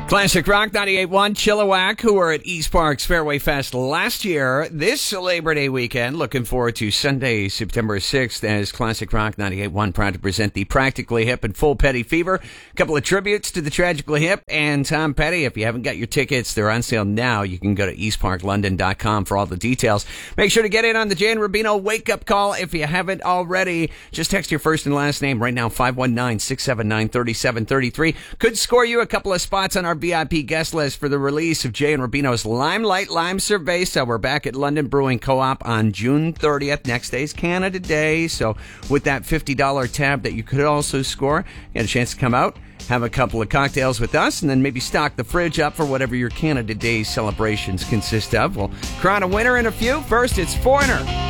Classic Rock 98.1 Chilliwack, who were at East Park's Fairway Fest last year. This Labor Day weekend, looking forward to Sunday, September 6th, as Classic Rock 98.1 proud to present the Practically Hip and Full Petty Fever. A couple of tributes to the Tragically Hip and Tom Petty. If you haven't got your tickets, they're on sale now. You can go to eastparklondon.com for all the details. Make sure to get in on the Jay and Rubino wake-up call if you haven't already. Just text your first and last name right now, 519-679-3733. Could score you a couple of spots on our VIP guest list for the release of Jay and Rubino's Limelight Lime Cerveza. We're back at London Brewing Co-op on June 30th. Next day's Canada Day. So with that $50 tab that you could also score, you get a chance to come out, have a couple of cocktails with us, and then maybe stock the fridge up for whatever your Canada Day celebrations consist of. We'll crown a winner in a few. First, it's Foreigner.